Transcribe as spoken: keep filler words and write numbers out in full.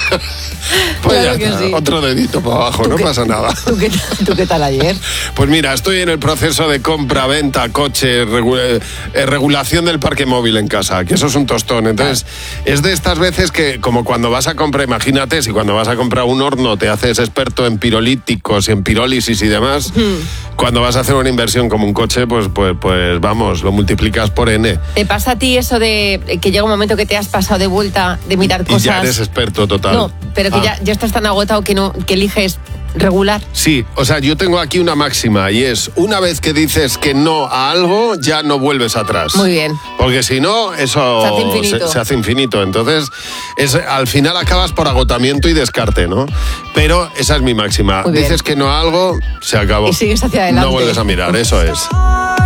Pues Claro ya que está, sí. otro dedito para abajo, no qué- pasa nada. ¿Tú qué, ¿Tú qué tal ayer? Pues mira, estoy en el proceso de compra, venta, coche, regu- eh, regulación del parque móvil en casa, que eso es un tostón. Entonces, es de estas veces que, como cuando vas a comprar, imagínate, si cuando vas a comprar un horno te haces experto en pirolíticos y en pirólisis y demás, cuando vas a hacer una inversión como un coche, pues, pues, pues vamos, lo multiplicas por N. ¿Te pasa a ti eso de que llega un momento que te has pasado de vuelta de mirar Y cosas? ya eres experto total. No, pero que Ah. ya, ya estás tan agotado que no que eliges regular. Sí, o sea, yo tengo aquí una máxima y es, una vez que dices que no a algo, ya no vuelves atrás. Muy bien. Porque si no, eso Se hace infinito. se- se hace infinito. Entonces, es, al final acabas por agotamiento y descarte, ¿no? Pero esa es mi máxima. Muy bien. Dices que no a algo, se acabó. Y sigues hacia adelante. No vuelves a mirar, eso es.